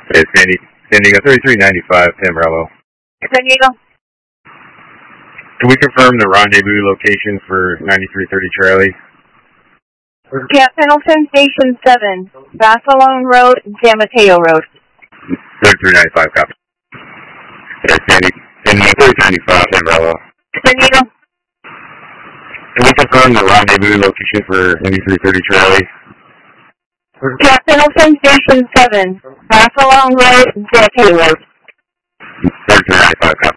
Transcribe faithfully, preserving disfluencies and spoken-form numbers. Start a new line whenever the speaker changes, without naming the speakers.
It's San Diego, San Diego thirty-three ninety-five, Pambrello.
San Diego.
Can we confirm the rendezvous location for ninety-three thirty Charlie?
Camp Pendleton, Station seven, Barcelona Road, San Mateo Road.
thirty-three ninety-five, copy. It's San Diego, San Diego thirty-three ninety-five, Pambrello.
San Diego.
Can we confirm the rendezvous location for ninety-three thirty Charlie?
Camp Pendleton, Station seven, Barcelona Road, San Mateo Road.
thirty-three ninety-five, copy.